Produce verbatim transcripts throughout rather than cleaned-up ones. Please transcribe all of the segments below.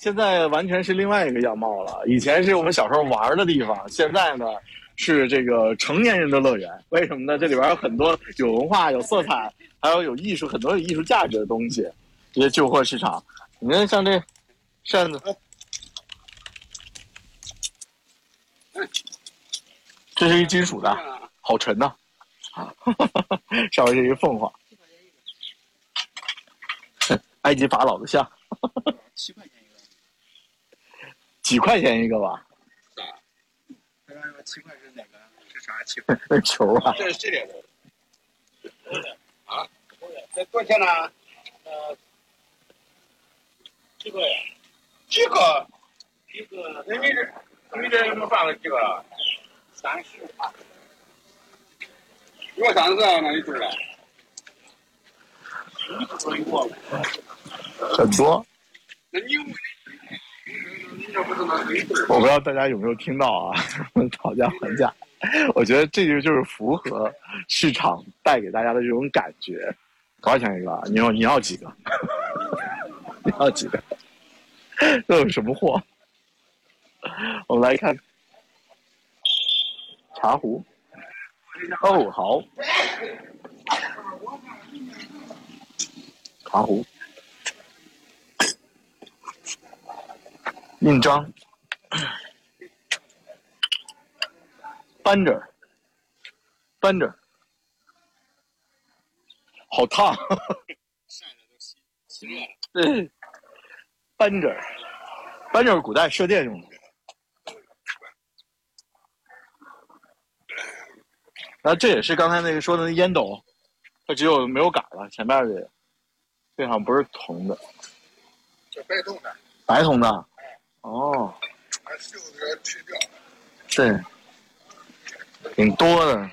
现在完全是另外一个样貌了。以前是我们小时候玩的地方，现在呢是这个成年人的乐园。为什么呢？这里边有很多有文化、有色彩，还有有艺术，很多有艺术价值的东西。这些旧货市场，你看像这扇子，这是一金属的，好沉呐、啊！上面是一个凤凰，埃及法老的像， 七块钱一个， 几块钱一个吧？ 咋？他刚才说七块是哪个？是啥七块？ 那球啊！ 这是这点的。啊？这多少钱呢？呃，几个呀？几个？一个。那你这你这有没有办了几个了？三十。如果三十啊，那你多少？你不说我。 很多。 那你有？你这不是那一对？ 我不知道大家有没有听到啊？讨价还价，我觉得这就就是符合市场带给大家的这种感觉。多少钱一个？你要你要几个？你要几个？这有什么货？我们来看茶壶。哦，好，茶壶，印章，扳着，扳着，好烫。 晒的都吸吸热了。 对，扳着，扳着是古代射箭用的。然后这也是刚才那个说的那烟斗，它只有没有杆了，前面这个，这好像不是铜的， 这白铜的。 白铜的。哦。 把袖子去掉。 对，挺多的。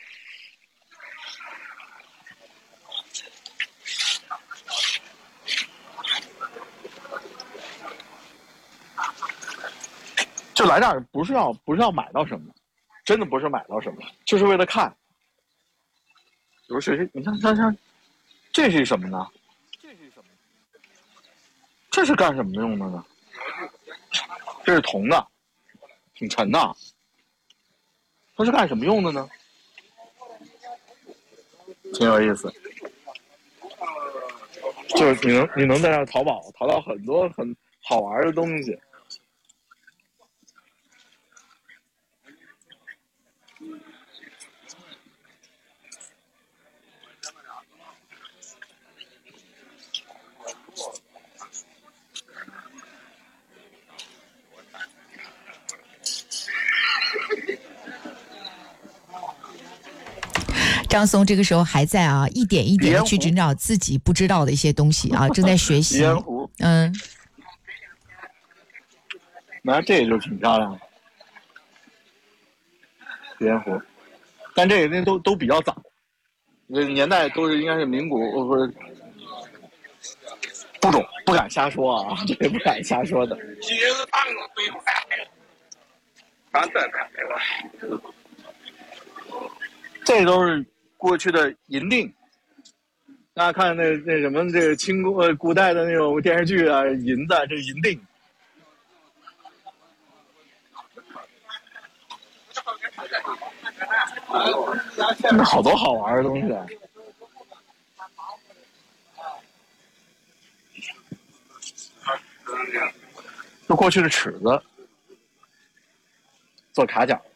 就来这儿不是要不是要买到什么，真的不是买到什么，就是为了看。有谁？你看，看看，这是什么呢？这是什么？这是干什么用的呢？这是铜的，挺沉的。它是干什么用的呢？挺有意思。就是你能你能在那淘宝淘到很多很好玩的东西。 张松这个时候还在啊，一点一点的去寻找自己不知道的一些东西啊，正在学习。 烟壶， 嗯， 那这个就挺漂亮的，烟壶，但这个那都都比较早，这年代都是应该是民国，不是不懂，不敢瞎说啊，这个不敢瞎说的。这都是过去的银锭，大家看那那什么，这个清古呃古代的那种电视剧啊，银子，这是银锭。那好多好玩的东西啊！就过去的尺子，做卡角。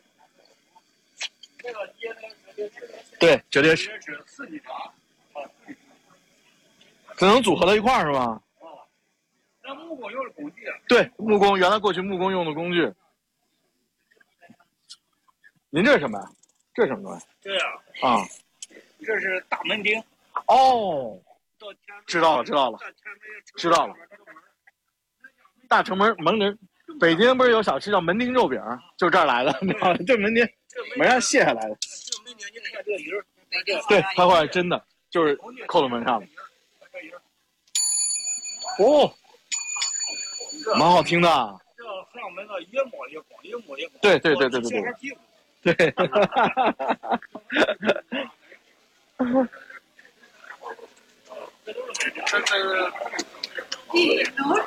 对，折叠尺。只能组合到一块儿是吗？ 那木工用的工具啊？ 对，木工原来过去木工用的工具。您这是什么呀？这是什么东西？ 对啊。 啊， 这是大门钉。 哦，知道了，知道了，知道了。大城门门铃，北京不是有小吃叫门钉肉饼，就这儿来的，你知道吗？这门钉门上卸下来的。 这门钉，你看这个铃儿， 对，它会真的就是扣在门上的。哦，蛮好听的。 这上门的一模一样，一模一样。 对对对对对对。对。 这这。